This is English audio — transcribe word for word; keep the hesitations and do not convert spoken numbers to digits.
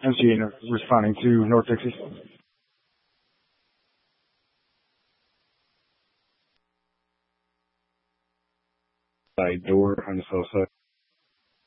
M C responding to North Texas. Side door on the south side.